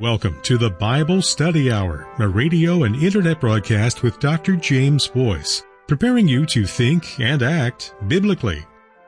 Welcome to the Bible Study Hour, a radio and internet broadcast with Dr. James Boyce, preparing you to think and act biblically.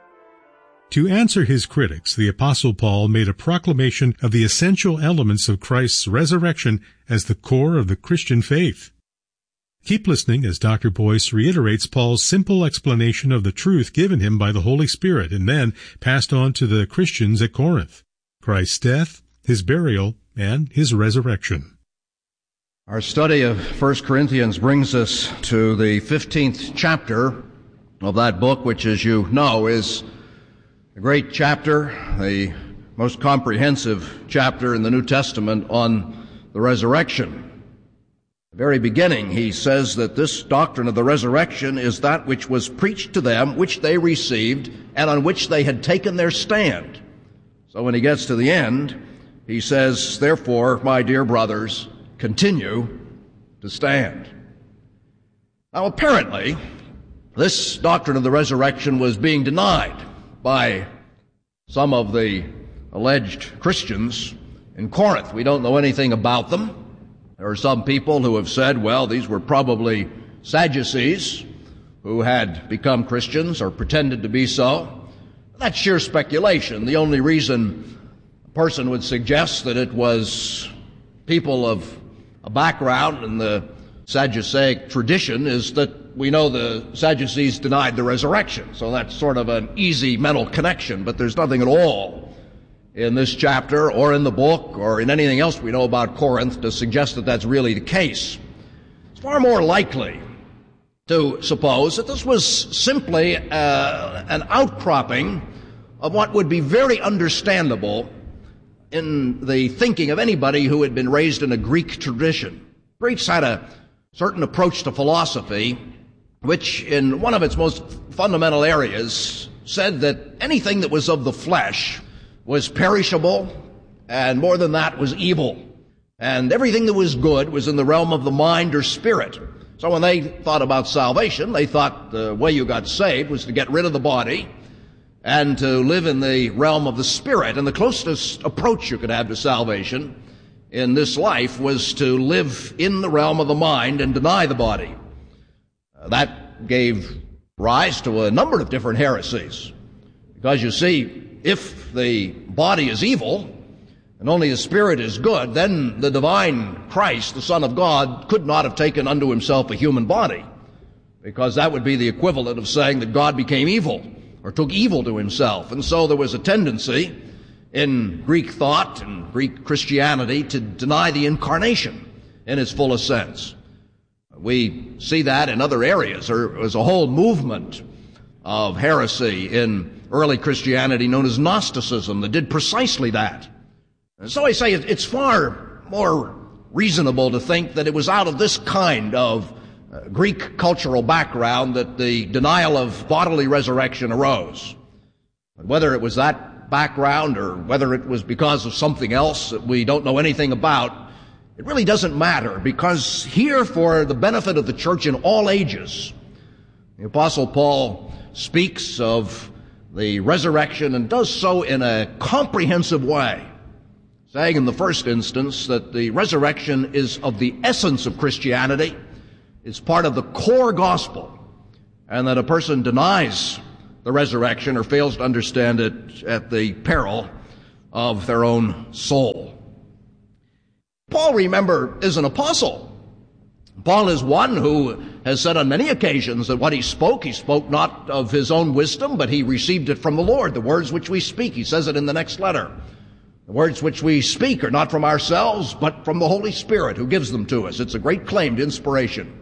To answer his critics, the Apostle Paul made a proclamation of the essential elements of Christ's resurrection as the core of the Christian faith. Keep listening as Dr. Boyce reiterates Paul's simple explanation of the truth given him by the Holy Spirit and then passed on to the Christians at Corinth: Christ's death, his burial, and his resurrection. Our study of 1 Corinthians brings us to the 15th chapter of that book, which, as you know, is a great chapter, the most comprehensive chapter in the New Testament on the resurrection. At the very beginning, he says that this doctrine of the resurrection is that which was preached to them, which they received, and on which they had taken their stand. So when he gets to the end, he says, therefore, my dear brothers, continue to stand. Now, apparently, this doctrine of the resurrection was being denied by some of the alleged Christians in Corinth. We don't know anything about them. There are some people who have said, well, these were probably Sadducees who had become Christians or pretended to be so. That's sheer speculation. The only reason person would suggest that it was people of a background in the Sadduceic tradition is that we know the Sadducees denied the resurrection. So that's sort of an easy mental connection, but there's nothing at all in this chapter or in the book or in anything else we know about Corinth to suggest that that's really the case. It's far more likely to suppose that this was simply an outcropping of what would be very understandable in the thinking of anybody who had been raised in a Greek tradition. Greeks had a certain approach to philosophy, which in one of its most fundamental areas said that anything that was of the flesh was perishable, and more than that was evil. And everything that was good was in the realm of the mind or spirit. So when they thought about salvation, they thought the way you got saved was to get rid of the body and to live in the realm of the Spirit. And the closest approach you could have to salvation in this life was to live in the realm of the mind and deny the body. That gave rise to a number of different heresies. Because you see, if the body is evil and only the Spirit is good, then the divine Christ, the Son of God, could not have taken unto himself a human body, because that would be the equivalent of saying that God became evil or took evil to himself. And so there was a tendency in Greek thought and Greek Christianity to deny the incarnation in its fullest sense. We see that in other areas. There was a whole movement of heresy in early Christianity known as Gnosticism that did precisely that. And so I say it's far more reasonable to think that it was out of this kind of Greek cultural background that the denial of bodily resurrection arose. But whether it was that background or whether it was because of something else that we don't know anything about, it really doesn't matter, because here, for the benefit of the church in all ages, the Apostle Paul speaks of the resurrection and does so in a comprehensive way, saying in the first instance that the resurrection is of the essence of Christianity. It's part of the core gospel, and that a person denies the resurrection or fails to understand it at the peril of their own soul. Paul, remember, is an apostle. Paul is one who has said on many occasions that what he spoke not of his own wisdom, but he received it from the Lord. The words which we speak, he says it in the next letter. The words which we speak are not from ourselves, but from the Holy Spirit who gives them to us. It's a great claim to inspiration.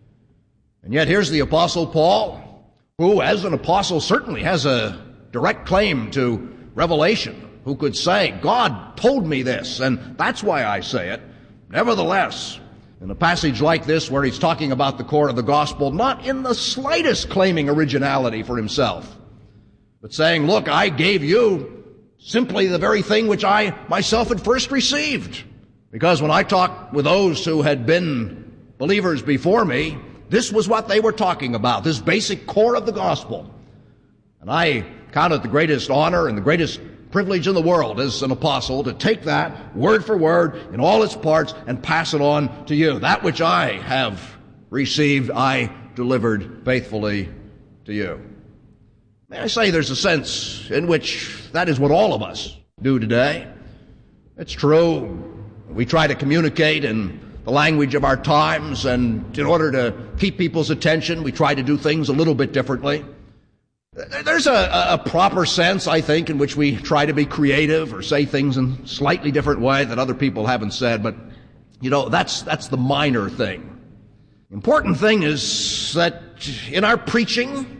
And yet here's the Apostle Paul, who as an apostle certainly has a direct claim to revelation, who could say, God told me this, and that's why I say it. Nevertheless, in a passage like this where he's talking about the core of the gospel, not in the slightest claiming originality for himself, but saying, look, I gave you simply the very thing which I myself had first received. Because when I talked with those who had been believers before me, this was what they were talking about, this basic core of the gospel. And I count it the greatest honor and the greatest privilege in the world as an apostle to take that word for word in all its parts and pass it on to you. That which I have received, I delivered faithfully to you. May I say there's a sense in which that is what all of us do today. It's true. We try to communicate in the language of our times, and in order to keep people's attention, we try to do things a little bit differently. There's a proper sense, I think, in which we try to be creative or say things in a slightly different way that other people haven't said, but, that's the minor thing. The important thing is that in our preaching,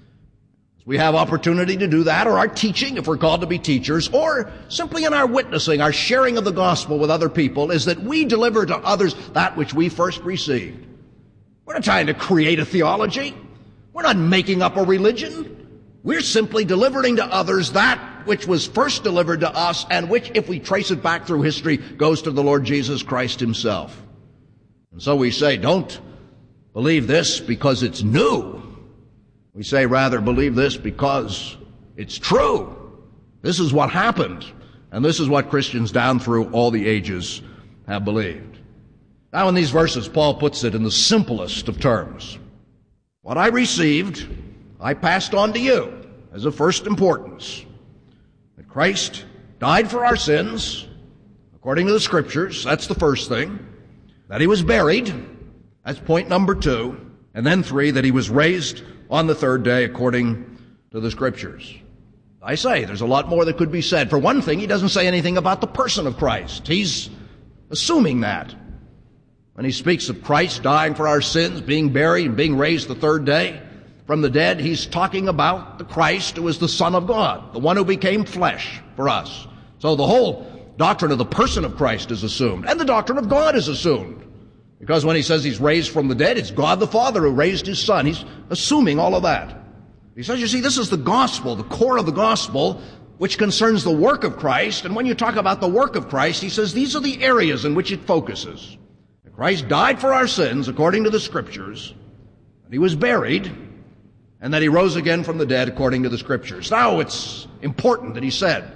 we have opportunity to do that, or our teaching, if we're called to be teachers, or simply in our witnessing, our sharing of the gospel with other people, is that we deliver to others that which we first received. We're not trying to create a theology. We're not making up a religion. We're simply delivering to others that which was first delivered to us, and which, if we trace it back through history, goes to the Lord Jesus Christ himself. And so we say, don't believe this because it's new. We say, rather, believe this because it's true. This is what happened, and this is what Christians down through all the ages have believed. Now, in these verses, Paul puts it in the simplest of terms. What I received, I passed on to you as of first importance. That Christ died for our sins, according to the Scriptures. That's the first thing. That he was buried. That's point number 2. And then 3, that he was raised on the third day according to the Scriptures. I say, there's a lot more that could be said. For one thing, he doesn't say anything about the person of Christ. He's assuming that. When he speaks of Christ dying for our sins, being buried, and being raised the third day from the dead, he's talking about the Christ who is the Son of God, the one who became flesh for us. So the whole doctrine of the person of Christ is assumed, and the doctrine of God is assumed. Because when he says he's raised from the dead, it's God the Father who raised his Son. He's assuming all of that. He says, you see, this is the gospel, the core of the gospel, which concerns the work of Christ. And when you talk about the work of Christ, he says these are the areas in which it focuses. Christ died for our sins, according to the Scriptures, that he was buried, and that he rose again from the dead, according to the Scriptures. Now, it's important that he said,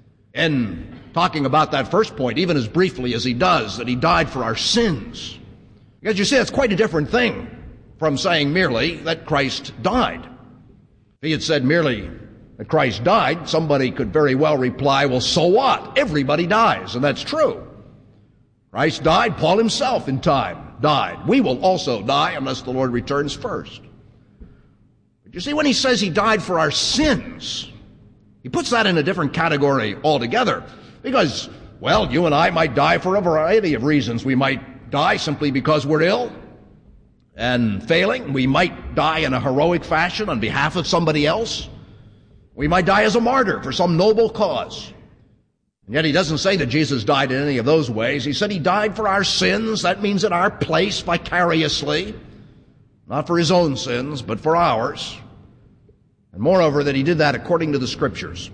in talking about that first point, even as briefly as he does, that he died for our sins. Because you see, that's quite a different thing from saying merely that Christ died. If he had said merely that Christ died, somebody could very well reply, well, so what? Everybody dies, and that's true. Christ died. Paul himself in time died. We will also die unless the Lord returns first. But you see, when he says he died for our sins, he puts that in a different category altogether. Because, well, you and I might die for a variety of reasons. We might die simply because we're ill and failing. We might die in a heroic fashion on behalf of somebody else. We might die as a martyr for some noble cause. And yet he doesn't say that Jesus died in any of those ways. He said he died for our sins. That means in our place vicariously, not for his own sins, but for ours. And moreover, that he did that according to the Scriptures.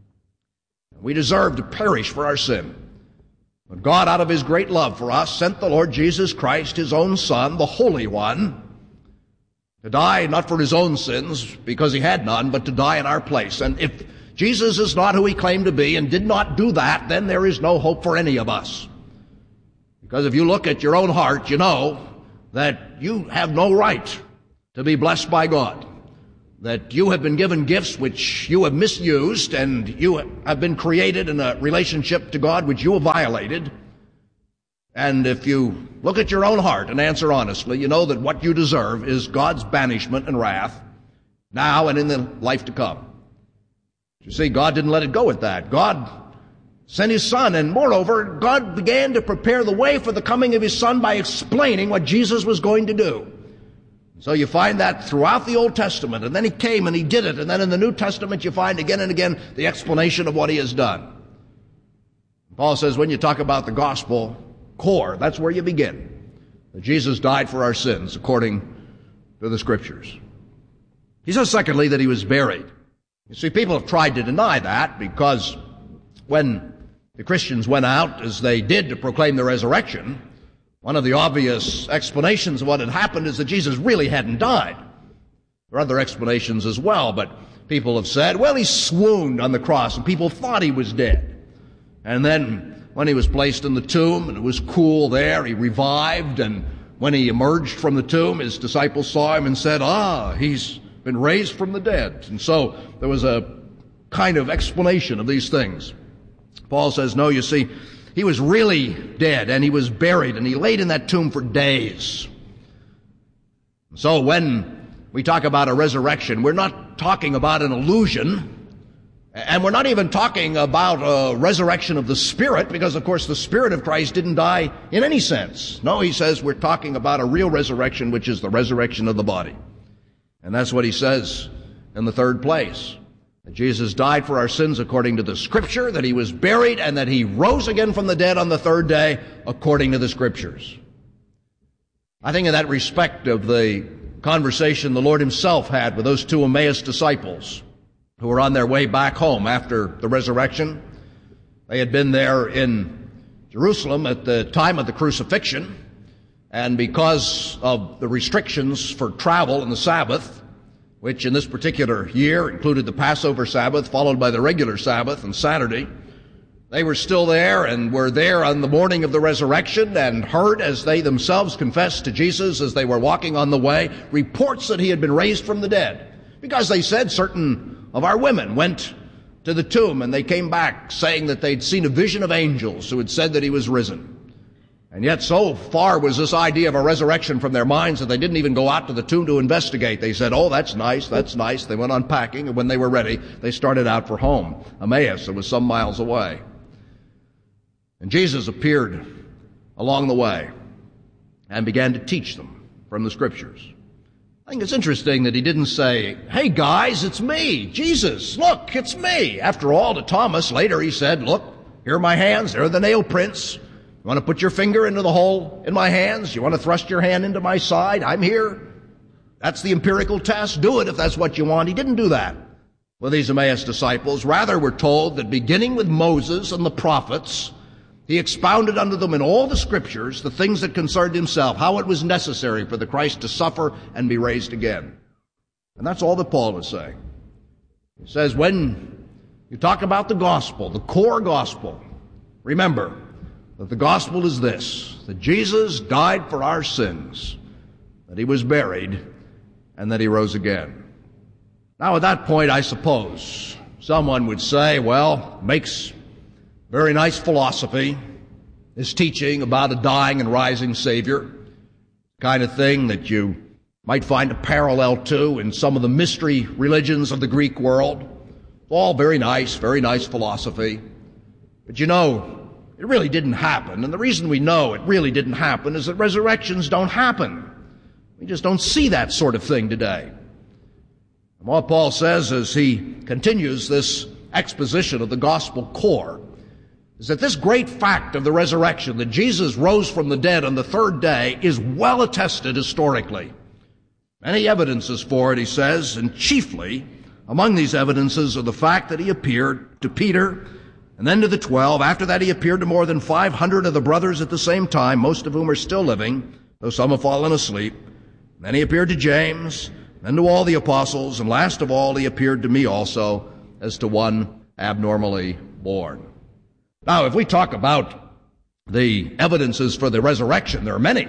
We deserve to perish for our sin. But God, out of his great love for us, sent the Lord Jesus Christ, his own Son, the Holy One, to die not for his own sins, because he had none, but to die in our place. And if Jesus is not who he claimed to be and did not do that, then there is no hope for any of us. Because if you look at your own heart, you know that you have no right to be blessed by God. That you have been given gifts which you have misused, and you have been created in a relationship to God which you have violated. And if you look at your own heart and answer honestly, you know that what you deserve is God's banishment and wrath, now and in the life to come. You see, God didn't let it go at that. God sent his Son, and moreover, God began to prepare the way for the coming of his Son by explaining what Jesus was going to do. So you find that throughout the Old Testament, and then he came and he did it, and then in the New Testament you find again and again the explanation of what he has done. Paul says when you talk about the gospel core, that's where you begin. That Jesus died for our sins according to the Scriptures. He says secondly that he was buried. You see, people have tried to deny that, because when the Christians went out, as they did, to proclaim the resurrection, one of the obvious explanations of what had happened is that Jesus really hadn't died. There are other explanations as well, but people have said, well, he swooned on the cross, and people thought he was dead. And then when he was placed in the tomb, and it was cool there, he revived, and when he emerged from the tomb, his disciples saw him and said, he's been raised from the dead. And so there was a kind of explanation of these things. Paul says, no, you see, he was really dead, and he was buried, and he laid in that tomb for days. So when we talk about a resurrection, we're not talking about an illusion, and we're not even talking about a resurrection of the Spirit, because, of course, the Spirit of Christ didn't die in any sense. No, he says we're talking about a real resurrection, which is the resurrection of the body. And that's what he says in the third place. That Jesus died for our sins according to the Scripture, that he was buried, and that he rose again from the dead on the third day according to the Scriptures. I think in that respect of the conversation the Lord himself had with those two Emmaus disciples who were on their way back home after the resurrection. They had been there in Jerusalem at the time of the crucifixion, and because of the restrictions for travel and the Sabbath, which in this particular year included the Passover Sabbath, followed by the regular Sabbath and Saturday, they were still there and were there on the morning of the resurrection and heard, as they themselves confessed to Jesus as they were walking on the way, reports that he had been raised from the dead. Because they said certain of our women went to the tomb and they came back saying that they'd seen a vision of angels who had said that he was risen. And yet so far was this idea of a resurrection from their minds that they didn't even go out to the tomb to investigate. They said, oh, that's nice, that's nice. They went on packing, and when they were ready, they started out for home, Emmaus. It was some miles away. And Jesus appeared along the way and began to teach them from the Scriptures. I think it's interesting that he didn't say, hey guys, it's me, Jesus, look, it's me. After all, to Thomas later he said, look, here are my hands, there are the nail prints. You want to put your finger into the hole in my hands? You want to thrust your hand into my side? I'm here. That's the empirical test. Do it if that's what you want. He didn't do that with these Emmaus disciples. Rather, we're told that beginning with Moses and the prophets, he expounded unto them in all the Scriptures the things that concerned himself, how it was necessary for the Christ to suffer and be raised again. And that's all that Paul was saying. He says, when you talk about the gospel, the core gospel, remember that the gospel is this, that Jesus died for our sins, that he was buried, and that he rose again. Now at that point, I suppose, someone would say, well, makes very nice philosophy, this teaching about a dying and rising Savior, kind of thing that you might find a parallel to in some of the mystery religions of the Greek world. All very nice philosophy. But you know, it really didn't happen. And the reason we know it really didn't happen is that resurrections don't happen. We just don't see that sort of thing today. And what Paul says as he continues this exposition of the gospel core is that this great fact of the resurrection, that Jesus rose from the dead on the third day, is well attested historically. Many evidences for it, he says, and chiefly among these evidences are the fact that he appeared to Peter and then to the 12. After that, he appeared to more than 500 of the brothers at the same time, most of whom are still living, though some have fallen asleep. Then he appeared to James, then to all the apostles, and last of all, he appeared to me also as to one abnormally born. Now, if we talk about the evidences for the resurrection, there are many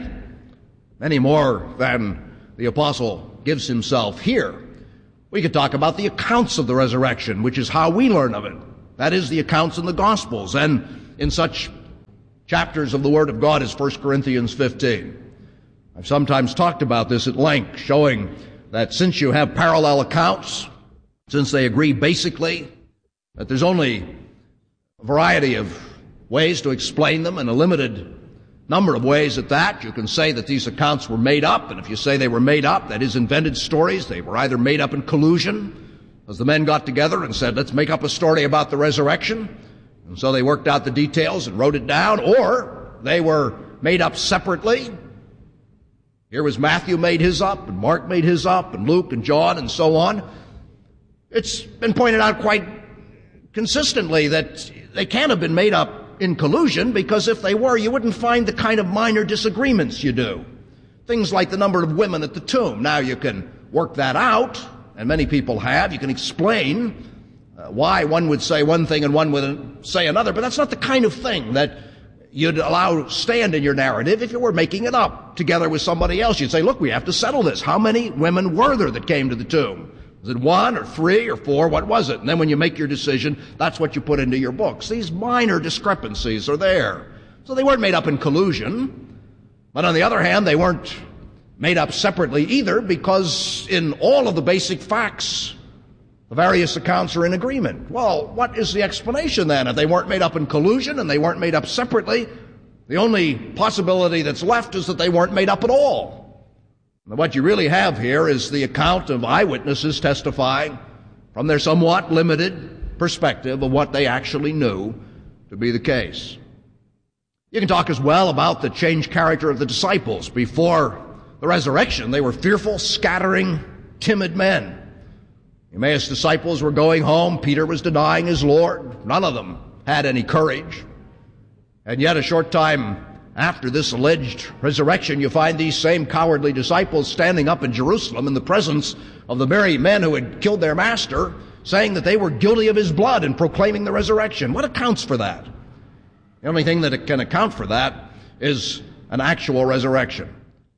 more than the apostle gives himself here. We could talk about the accounts of the resurrection, which is how we learn of it. That is the accounts in the Gospels and in such chapters of the Word of God as 1 Corinthians 15. I've sometimes talked about this at length, showing that since you have parallel accounts, since they agree basically that there's only a variety of ways to explain them and a limited number of ways at that, you can say that these accounts were made up, and if you say they were made up, that is invented stories. They were either made up in collusion, as the men got together and said, let's make up a story about the resurrection. And so they worked out the details and wrote it down, or they were made up separately. Here was Matthew made his up, and Mark made his up, and Luke and John and so on. It's been pointed out quite consistently that they can't have been made up in collusion, because if they were, you wouldn't find the kind of minor disagreements you do. Things like the number of women at the tomb. Now you can work that out, and many people have. You can explain why one would say one thing and one would say another, but that's not the kind of thing that you'd allow stand in your narrative if you were making it up together with somebody else. You'd say, look, we have to settle this. How many women were there that came to the tomb? Was it 1 or 3 or 4? What was it? And then when you make your decision, that's what you put into your books. These minor discrepancies are there. So they weren't made up in collusion. But on the other hand, they weren't made up separately either, because in all of the basic facts, the various accounts are in agreement. Well, what is the explanation then? If they weren't made up in collusion and they weren't made up separately, the only possibility that's left is that they weren't made up at all. And what you really have here is the account of eyewitnesses testifying from their somewhat limited perspective of what they actually knew to be the case. You can talk as well about the changed character of the disciples. Before the resurrection, they were fearful, scattering, timid men. Emmaus disciples were going home. Peter was denying his Lord. None of them had any courage. And yet a short time after this alleged resurrection, you find these same cowardly disciples standing up in Jerusalem in the presence of the very men who had killed their master, saying that they were guilty of his blood and proclaiming the resurrection. What accounts for that? The only thing that can account for that is an actual resurrection.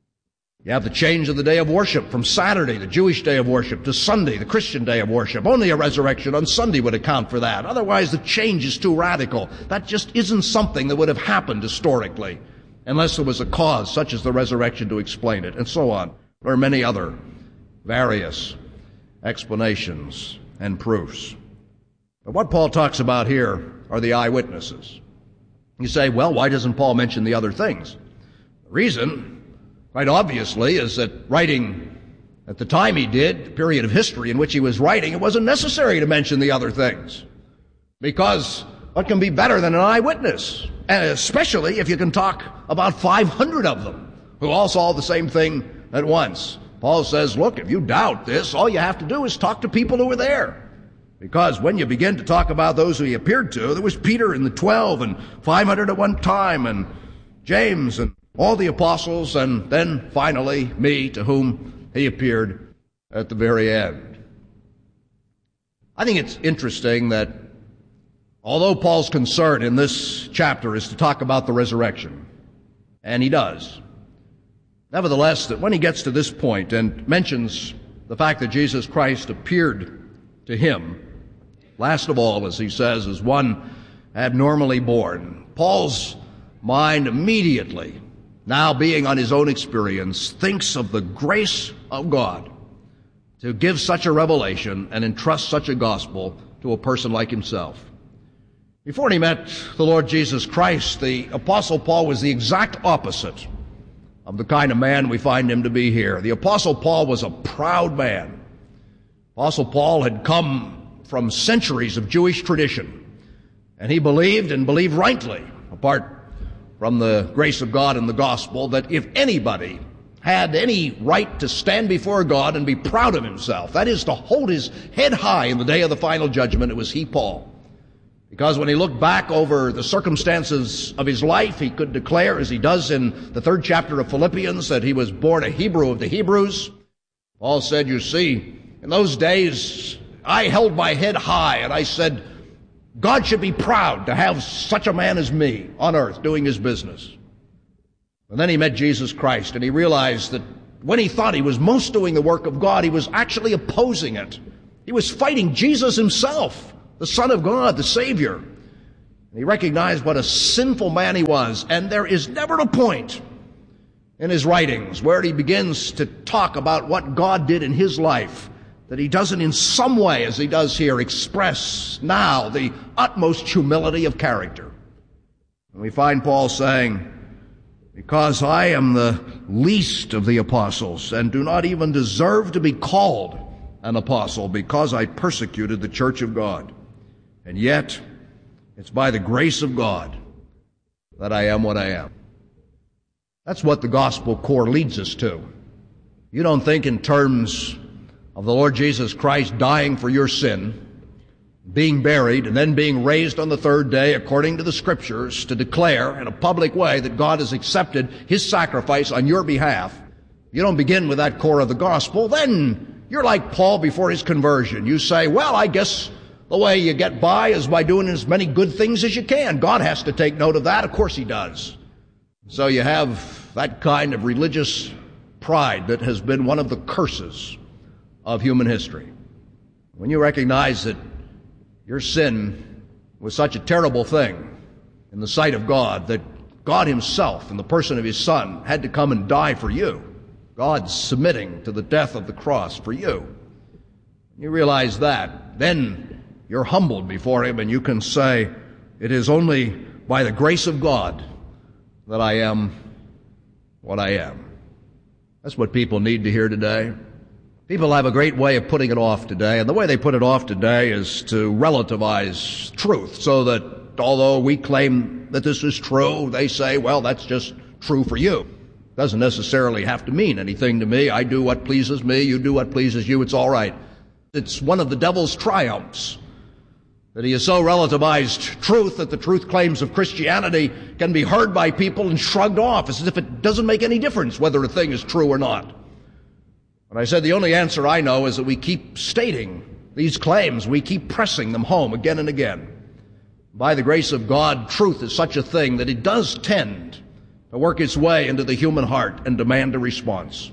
You have the change of the day of worship from Saturday, the Jewish day of worship, to Sunday, the Christian day of worship. Only a resurrection on Sunday would account for that. Otherwise, the change is too radical. That just isn't something that would have happened historically, unless there was a cause such as the resurrection to explain it, and so on. There are many other various explanations and proofs. But what Paul talks about here are the eyewitnesses. You say, well, why doesn't Paul mention the other things? The reason, quite obviously, is that writing at the time he did, the period of history in which he was writing, it wasn't necessary to mention the other things. Because what can be better than an eyewitness? And especially if you can talk about 500 of them who all saw the same thing at once. Paul says, look, if you doubt this, all you have to do is talk to people who were there. Because when you begin to talk about those who he appeared to, there was Peter and the 12 and 500 at one time, and James and all the apostles, and then finally me, to whom he appeared at the very end. I think it's interesting that although Paul's concern in this chapter is to talk about the resurrection, and he does, nevertheless, that when he gets to this point and mentions the fact that Jesus Christ appeared to him, last of all, as he says, as one abnormally born, Paul's mind immediately, now being on his own experience, thinks of the grace of God to give such a revelation and entrust such a gospel to a person like himself. Before he met the Lord Jesus Christ, the Apostle Paul was the exact opposite of the kind of man we find him to be here. The Apostle Paul was a proud man. Apostle Paul had come from centuries of Jewish tradition, and he believed, and believed rightly, apart from the grace of God and the gospel, that if anybody had any right to stand before God and be proud of himself, that is, to hold his head high in the day of the final judgment, it was he, Paul. Because when he looked back over the circumstances of his life, he could declare, as he does in the 3rd chapter of Philippians, that he was born a Hebrew of the Hebrews. Paul said, you see, in those days, I held my head high, and I said, God should be proud to have such a man as me on earth doing his business. And then he met Jesus Christ, and he realized that when he thought he was most doing the work of God, he was actually opposing it. He was fighting Jesus himself, the Son of God, the Savior. And he recognized what a sinful man he was, and there is never a point in his writings where he begins to talk about what God did in his life that he doesn't in some way, as he does here, express now the utmost humility of character. And we find Paul saying, because I am the least of the apostles and do not even deserve to be called an apostle because I persecuted the church of God. And yet, it's by the grace of God that I am what I am. That's what the gospel core leads us to. You don't think in terms of the Lord Jesus Christ dying for your sin, being buried, and then being raised on the 3rd day according to the Scriptures to declare in a public way that God has accepted his sacrifice on your behalf. You don't begin with that core of the gospel, then You're like Paul before his conversion. You say, well, I guess the way you get by is by doing as many good things as you can. God has to take note of that. Of course he does. So you have that kind of religious pride that has been one of the curses of human history. When you recognize that your sin was such a terrible thing in the sight of God, that God himself, in the person of his Son, had to come and die for you, God submitting to the death of the cross for you. When you realize that, then you're humbled before him and you can say, it is only by the grace of God that I am what I am. That's what people need to hear today. People have a great way of putting it off today, and the way they put it off today is to relativize truth, so that although we claim that this is true, they say, well, that's just true for you. Doesn't necessarily have to mean anything to me. I do what pleases me, you do what pleases you, it's all right. It's one of the devil's triumphs that he has so relativized truth that the truth claims of Christianity can be heard by people and shrugged off as if it doesn't make any difference whether a thing is true or not. But I said the only answer I know is that we keep stating these claims. We keep pressing them home again and again. By the grace of God, truth is such a thing that it does tend to work its way into the human heart and demand a response.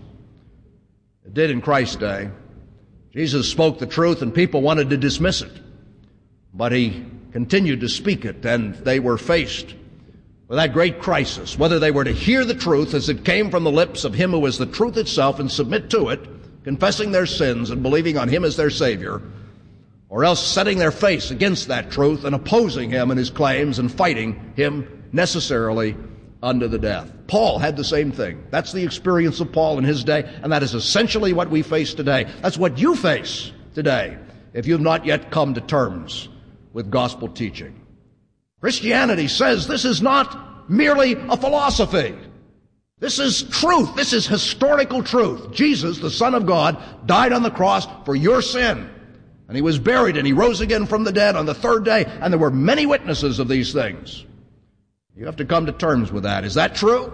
It did in Christ's day. Jesus spoke the truth and people wanted to dismiss it. But he continued to speak it, and they were faced with that great crisis, whether they were to hear the truth as it came from the lips of him who is the truth itself and submit to it, confessing their sins and believing on him as their Savior, or else setting their face against that truth and opposing him and his claims and fighting him necessarily unto the death. Paul had the same thing. That's the experience of Paul in his day, and that is essentially what we face today. That's what you face today if you've not yet come to terms with gospel teaching. Christianity says this is not merely a philosophy. This is truth. This is historical truth. Jesus, the Son of God, died on the cross for your sin. And he was buried and he rose again from the dead on the third day. And there were many witnesses of these things. You have to come to terms with that. Is that true?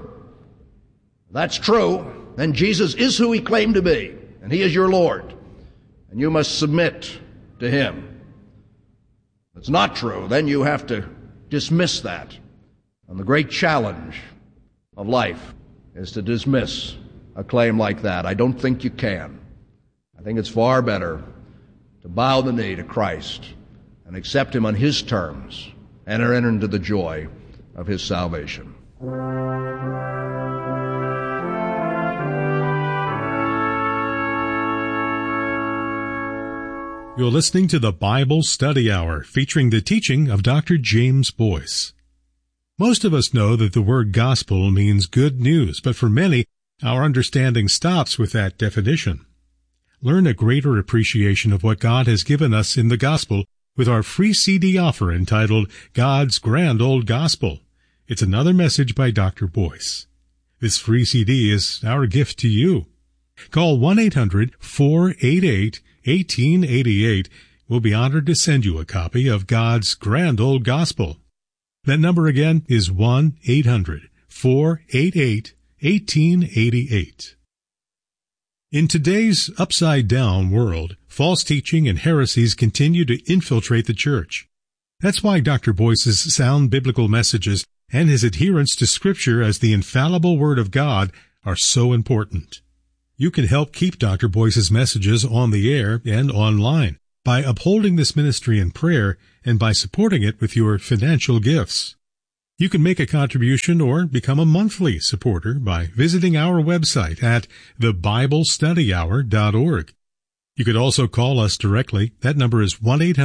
If that's true, then Jesus is who he claimed to be. And he is your Lord. And you must submit to him. If it's not true, then you have to dismiss that. And the great challenge of life is to dismiss a claim like that. I don't think you can. I think it's far better to bow the knee to Christ and accept him on his terms and enter into the joy of his salvation. You're listening to the Bible Study Hour, featuring the teaching of Dr. James Boyce. Most of us know that the word gospel means good news, but for many, our understanding stops with that definition. Learn a greater appreciation of what God has given us in the gospel with our free CD offer entitled God's Grand Old Gospel. It's another message by Dr. Boyce. This free CD is our gift to you. Call 1-800-488-1888. We'll be honored to send you a copy of God's Grand Old Gospel. That number again is 1-800-488-1888. In today's upside-down world, false teaching and heresies continue to infiltrate the church. That's why Dr. Boyce's sound biblical messages and his adherence to Scripture as the infallible Word of God are so important. You can help keep Dr. Boyce's messages on the air and online by upholding this ministry in prayer and by supporting it with your financial gifts. You can make a contribution or become a monthly supporter by visiting our website at thebiblestudyhour.org. You could also call us directly. That number is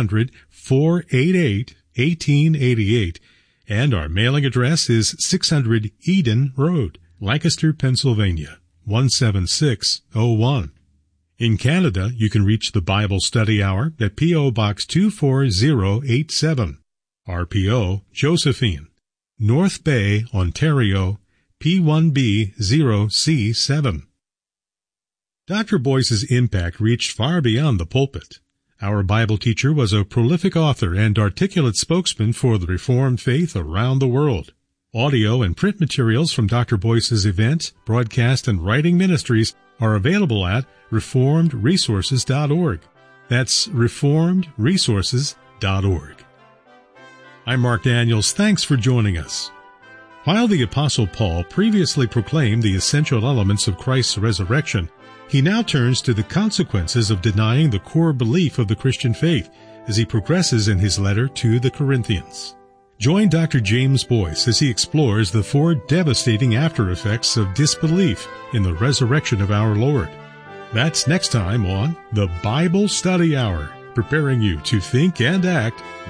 1-800-488-1888, and our mailing address is 600 Eden Road, Lancaster, Pennsylvania, 17601. In Canada, you can reach the Bible Study Hour at P.O. Box 24087, RPO Josephine, North Bay, Ontario, P1B0C7. Dr. Boyce's impact reached far beyond the pulpit. Our Bible teacher was a prolific author and articulate spokesman for the Reformed faith around the world. Audio and print materials from Dr. Boyce's event, broadcast, and writing ministries are available at reformedresources.org. That's reformedresources.org. I'm Mark Daniels. Thanks for joining us. While the Apostle Paul previously proclaimed the essential elements of Christ's resurrection, he now turns to the consequences of denying the core belief of the Christian faith as he progresses in his letter to the Corinthians. Join Dr. James Boyce as he explores the 4 devastating after effects of disbelief in the resurrection of our Lord. That's next time on the Bible Study Hour, preparing you to think and act